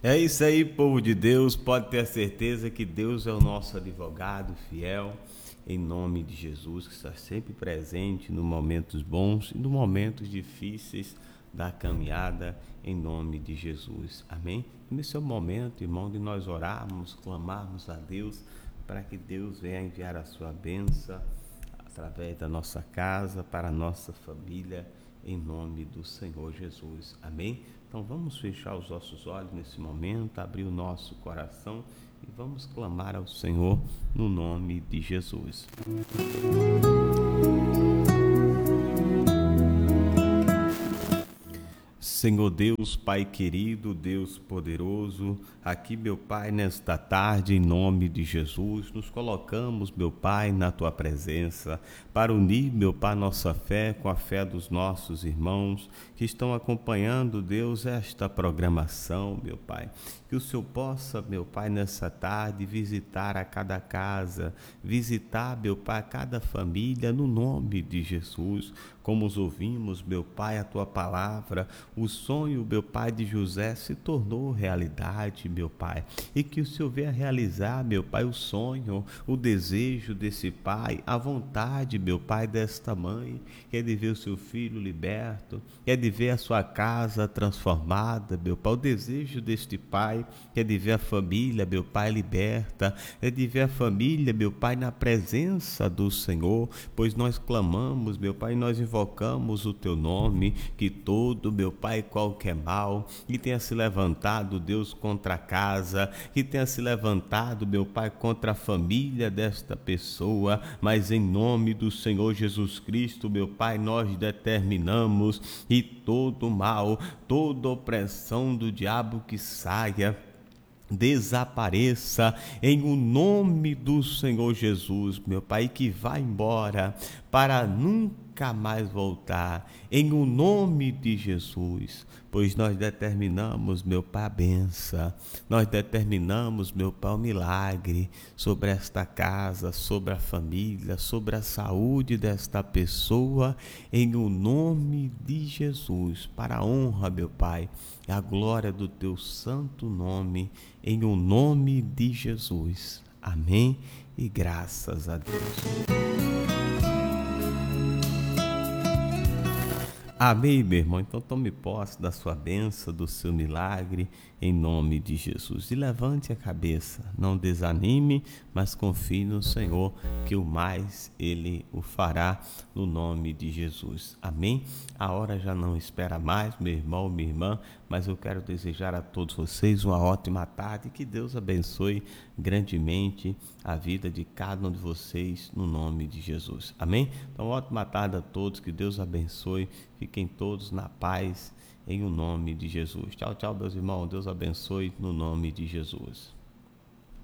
É isso aí, povo de Deus. Pode ter a certeza que Deus é o nosso advogado fiel, em nome de Jesus, que está sempre presente nos momentos bons e nos momentos difíceis da caminhada, em nome de Jesus. Amém? Nesse é o momento, irmão, de nós orarmos, clamarmos a Deus, para que Deus venha enviar a sua bênção através da nossa casa, para a nossa família, em nome do Senhor Jesus. Amém? Então vamos fechar os nossos olhos nesse momento, abrir o nosso coração e vamos clamar ao Senhor no nome de Jesus. Senhor Deus, Pai querido, Deus poderoso, aqui, meu Pai, nesta tarde, em nome de Jesus, nos colocamos, meu Pai, na Tua presença, para unir, meu Pai, nossa fé com a fé dos nossos irmãos que estão acompanhando, Deus, esta programação, meu Pai. Que o Senhor possa, meu Pai, nessa tarde, visitar a cada casa, visitar, meu Pai, cada família, no nome de Jesus. Como os ouvimos, meu Pai, a Tua palavra, o sonho, meu Pai, de José se tornou realidade, meu Pai. E que o Senhor venha realizar, meu Pai, o sonho, o desejo desse pai, a vontade, meu Pai, desta mãe, que é de ver o seu filho liberto, que é de ver a sua casa transformada, meu Pai. O desejo deste pai, que é de ver a família, meu Pai, liberta, é de ver a família, meu Pai, na presença do Senhor, pois nós clamamos, meu Pai, nós invocamos o Teu nome, que todo, meu Pai, qualquer mal que tenha se levantado, Deus, contra a casa, que tenha se levantado, meu Pai, contra a família desta pessoa, mas em nome do Senhor Jesus Cristo, meu Pai, nós determinamos e todo mal, toda opressão do diabo que saia, desapareça em o nome do Senhor Jesus, meu Pai, que vá embora para nunca mais voltar, em o nome de Jesus, pois nós determinamos, meu Pai, a benção, nós determinamos, meu Pai, o milagre sobre esta casa, sobre a família, sobre a saúde desta pessoa, em o nome de Jesus, para a honra, meu Pai, e a glória do Teu santo nome, em o nome de Jesus. Amém e graças a Deus. Amém, meu irmão. Então tome posse da sua bênção, do seu milagre, em nome de Jesus. E levante a cabeça, não desanime, mas confie no Senhor, que o mais Ele o fará, no nome de Jesus. Amém? A hora já não espera mais, meu irmão, minha irmã, mas eu quero desejar a todos vocês uma ótima tarde, que Deus abençoe grandemente a vida de cada um de vocês, no nome de Jesus. Amém? Então, ótima tarde a todos, que Deus abençoe. Fiquem todos na paz, em o nome de Jesus. Tchau, tchau, meus irmãos. Deus abençoe no nome de Jesus.